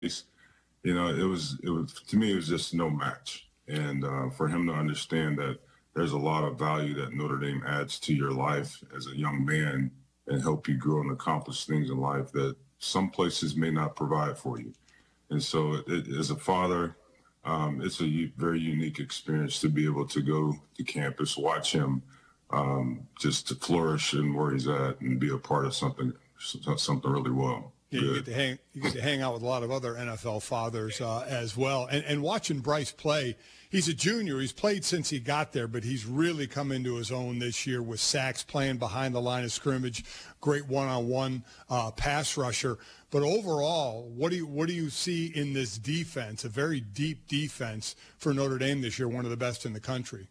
it was to me, it was just no match. And for him to understand that there's a lot of value that Notre Dame adds to your life as a young man and help you grow and accomplish things in life that some places may not provide for you. And so, as a father, it's a very unique experience to be able to go to campus, watch him just to flourish in where he's at, and be a part of something really well. Yeah, you get to hang out with a lot of other NFL fathers as well. And watching Bryce play, he's a junior. He's played since he got there, but he's really come into his own this year with sacks, playing behind the line of scrimmage, great one-on-one pass rusher. But overall, what do you see in this defense, a very deep defense for Notre Dame this year, one of the best in the country?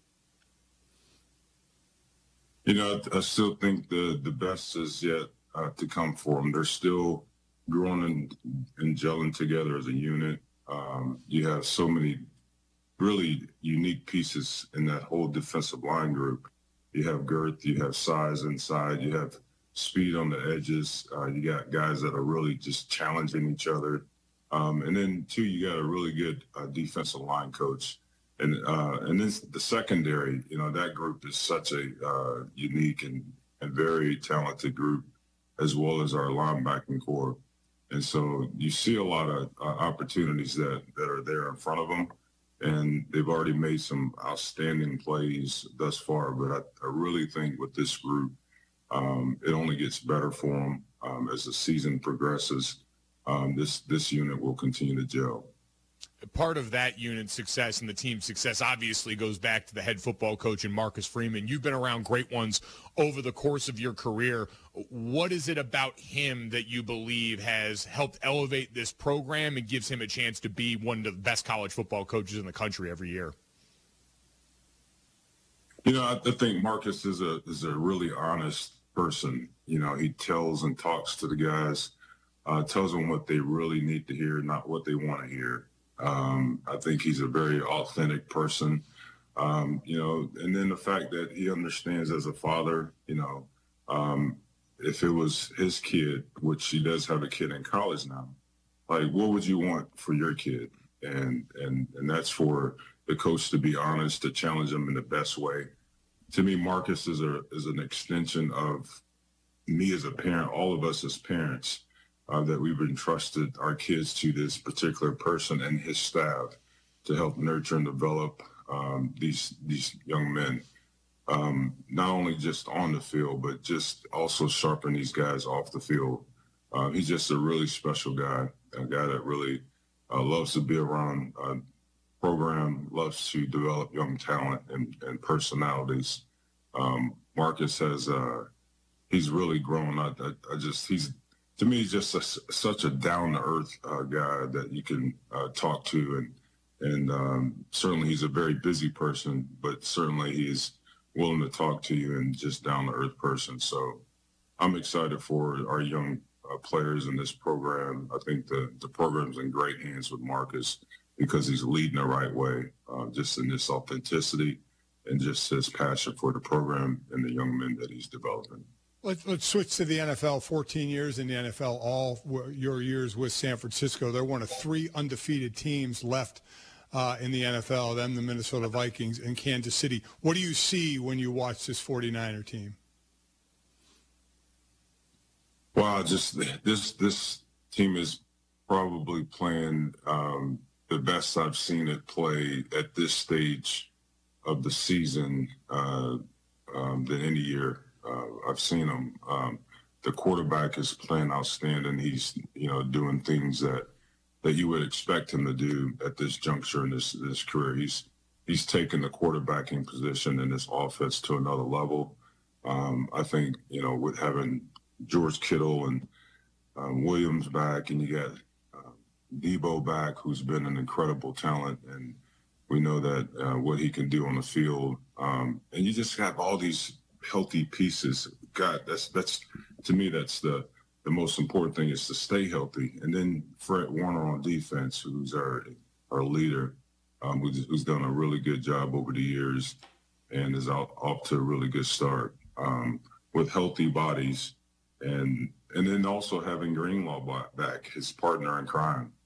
I still think the best is yet to come for them. They're still growing and gelling together as a unit. You have so many really unique pieces in that whole defensive line group. You have girth, you have size inside, you have speed on the edges. You got guys that are really just challenging each other. And then, too, you got a really good defensive line coach. And then the secondary, that group is such a unique and very talented group, as well as our linebacking core. And so you see a lot of opportunities that are there in front of them, and they've already made some outstanding plays thus far. But I really think with this group, it only gets better for them as the season progresses. This unit will continue to gel. Part of that unit's success and the team's success obviously goes back to the head football coach and Marcus Freeman. You've been around great ones over the course of your career. What is it about him that you believe has helped elevate this program and gives him a chance to be one of the best college football coaches in the country every year? I think Marcus is a really honest person. He tells and talks to the guys, tells them what they really need to hear, not what they want to hear. I think he's a very authentic person, and then the fact that he understands as a father, if it was his kid, which he does have a kid in college now, like, what would you want for your kid? And that's for the coach to be honest, to challenge him in the best way. To me, Marcus is an extension of me as a parent, all of us as parents. That we've entrusted our kids to this particular person and his staff to help nurture and develop these young men, not only just on the field, but just also sharpen these guys off the field. He's just a really special guy, a guy that really loves to be around program, loves to develop young talent and personalities. Marcus he's really grown. To me, he's just such a down-to-earth guy that you can talk to, and certainly he's a very busy person, but certainly he's willing to talk to you and just down-to-earth person. So I'm excited for our young players in this program. I think the program's in great hands with Marcus because he's leading the right way, just in this authenticity and just his passion for the program and the young men that he's developing. Let's switch to the NFL. 14 years in the NFL, all your years with San Francisco. They're one of 3 undefeated teams left in the NFL, them, the Minnesota Vikings, and Kansas City. What do you see when you watch this 49er team? Wow, just this team is probably playing the best I've seen it play at this stage of the season than any year. I've seen him. The quarterback is playing outstanding. He's, doing things that you would expect him to do at this juncture in this career. He's taken the quarterbacking position in this offense to another level. I think, with having George Kittle and Williams back, and you got Debo back, who's been an incredible talent, and we know that what he can do on the field. And you just have all these healthy pieces. God, that's to me, that's the most important thing, is to stay healthy. And then Fred Warner on defense, who's our leader, who's done a really good job over the years and is off to a really good start with healthy bodies. And then also having Greenlaw back, his partner in crime.